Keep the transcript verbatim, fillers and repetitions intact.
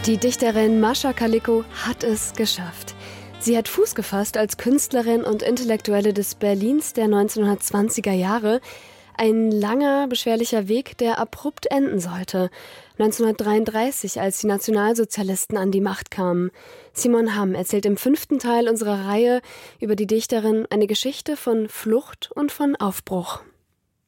Die Dichterin Mascha Kalikow hat es geschafft. Sie hat Fuß gefasst als Künstlerin und Intellektuelle des Berlins der neunzehnhundertzwanziger Jahre. Ein langer, beschwerlicher Weg, der abrupt enden sollte. neunzehnhundertdreiunddreißig, als die Nationalsozialisten an die Macht kamen. Simon Hamm erzählt im fünften Teil unserer Reihe über die Dichterin eine Geschichte von Flucht und von Aufbruch.